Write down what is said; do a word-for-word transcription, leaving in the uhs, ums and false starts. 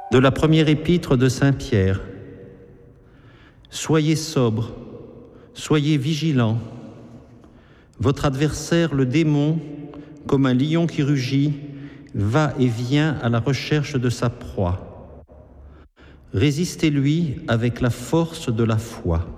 De la première épître de saint Pierre. Soyez sobres, soyez vigilants. Votre adversaire, le démon, comme un lion qui rugit, va et vient à la recherche de sa proie. Résistez-lui avec la force de la foi.